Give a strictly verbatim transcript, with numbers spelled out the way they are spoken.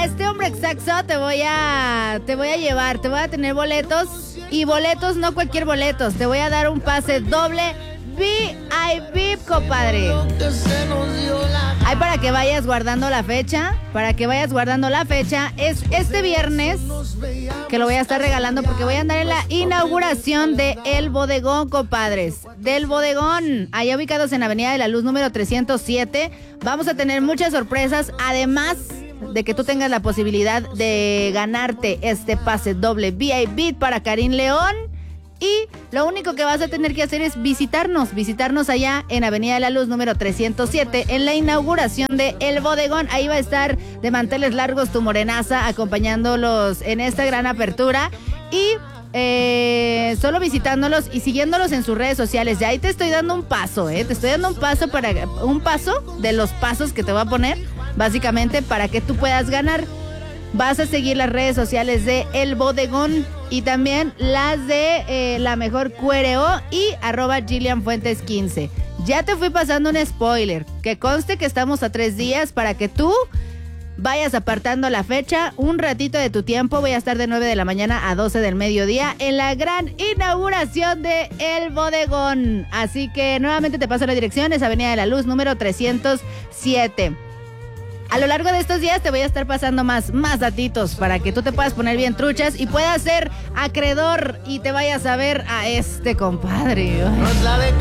este hombre exacto te voy a te voy a llevar, te voy a tener boletos y boletos, no cualquier boletos, te voy a dar un pase doble V I P, compadre. Ay, para que vayas guardando la fecha, para que vayas guardando la fecha, es este viernes que lo voy a estar regalando porque voy a andar en la inauguración de El Bodegón, compadres. Del Bodegón, allá ubicados en Avenida de la Luz número trescientos siete. Vamos a tener muchas sorpresas, además de que tú tengas la posibilidad de ganarte este pase doble V I P para Karim León. Y lo único que vas a tener que hacer es visitarnos, visitarnos allá en Avenida de la Luz número trescientos siete en la inauguración de El Bodegón. Ahí va a estar de manteles largos tu morenaza acompañándolos en esta gran apertura y eh, solo visitándolos y siguiéndolos en sus redes sociales. Ya ahí te estoy dando un paso, eh, te estoy dando un paso para un paso de los pasos que te voy a poner básicamente para que tú puedas ganar. Vas a seguir las redes sociales de El Bodegón y también las de eh, La Mejor Q R O y arroba Gillian Fuentes quince. Ya te fui pasando un spoiler, que conste que estamos a tres días para que tú vayas apartando la fecha, un ratito de tu tiempo. Voy a estar de nueve de la mañana a doce del mediodía en la gran inauguración de El Bodegón. Así que nuevamente te paso la dirección, es Avenida de la Luz número trescientos siete. A lo largo de estos días te voy a estar pasando más, más datitos para que tú te puedas poner bien truchas y puedas ser acreedor y te vayas a ver a este compadre.